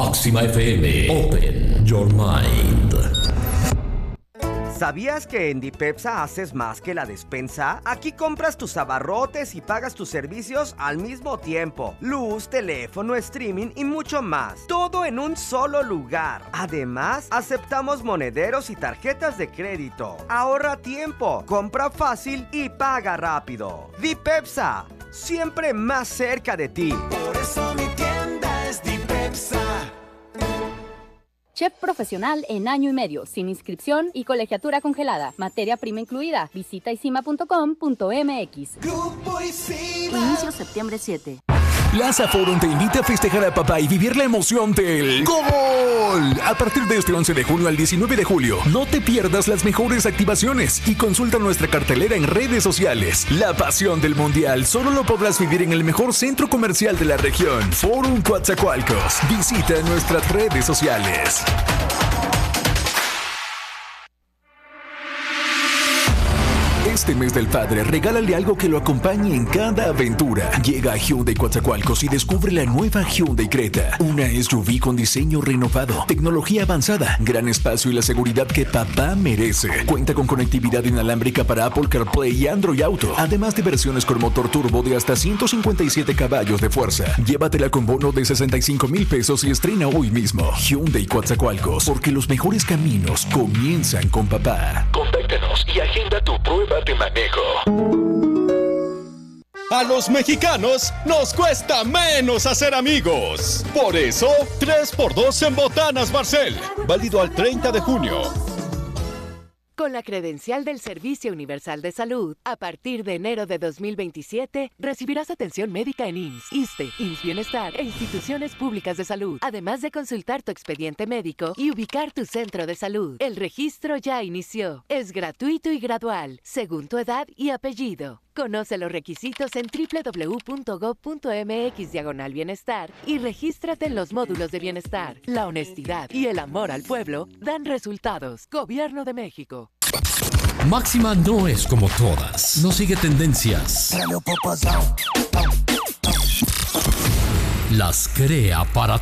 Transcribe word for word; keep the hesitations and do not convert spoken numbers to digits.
Máxima F M. Open your mind. ¿Sabías que en Dipepsa haces más que la despensa? Aquí compras tus abarrotes y pagas tus servicios al mismo tiempo. Luz, teléfono, streaming y mucho más. Todo en un solo lugar. Además, aceptamos monederos y tarjetas de crédito. Ahorra tiempo, compra fácil y paga rápido. Dipepsa, siempre más cerca de ti. Por eso mi tienda es Dipepsa. Chef profesional en año y medio, sin inscripción y colegiatura congelada. Materia prima incluida. Visita isima punto com punto m x. Grupo Isima. Inicio septiembre siete. Plaza Forum te invita a festejar a papá y vivir la emoción del ¡Gol! A partir de este once de junio al diecinueve de julio, no te pierdas las mejores activaciones y consulta nuestra cartelera en redes sociales. La pasión del Mundial solo lo podrás vivir en el mejor centro comercial de la región, Forum Coatzacoalcos. Visita nuestras redes sociales. Este mes del padre, regálale algo que lo acompañe en cada aventura. Llega a Hyundai Coatzacoalcos y descubre la nueva Hyundai Creta. Una S U V con diseño renovado, tecnología avanzada, gran espacio y la seguridad que papá merece. Cuenta con conectividad inalámbrica para Apple CarPlay y Android Auto, además de versiones con motor turbo de hasta ciento cincuenta y siete caballos de fuerza. Llévatela con bono de sesenta y cinco mil pesos y estrena hoy mismo. Hyundai Coatzacoalcos, porque los mejores caminos comienzan con papá. Contáctanos y agenda tu prueba de manejo. A los mexicanos nos cuesta menos hacer amigos. Por eso, tres por dos en Botanas Barcel. Válido al treinta de junio. Con la credencial del Servicio Universal de Salud, a partir de enero de dos mil veintisiete, recibirás atención médica en I M S S, ISSSTE, I M S S Bienestar e instituciones públicas de salud, además de consultar tu expediente médico y ubicar tu centro de salud. El registro ya inició. Es gratuito y gradual, según tu edad y apellido. Conoce los requisitos en doble u doble u doble u punto gob punto m x diagonal bienestar y regístrate en los módulos de bienestar. La honestidad y el amor al pueblo dan resultados. Gobierno de México. Máxima no es como todas. No sigue tendencias. Las crea para